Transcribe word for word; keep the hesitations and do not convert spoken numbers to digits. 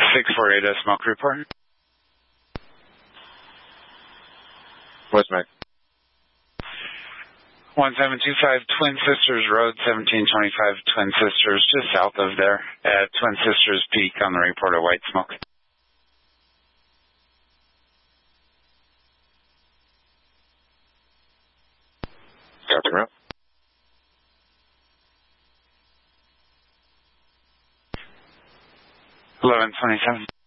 six four eight, a smoke report. What's Mac? one seven two five Twin Sisters Road, seventeen twenty-five Twin Sisters, just south of there at Twin Sisters Peak on the report of white smoke. Copy, route. eleven twenty-seven.